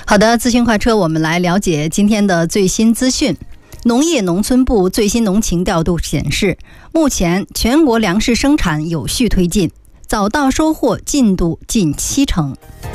好的，资讯快车，我们来了解今天的最新资讯。农业农村部最新农情调度显示，目前全国粮食生产有序推进，早稻收获进度近70%。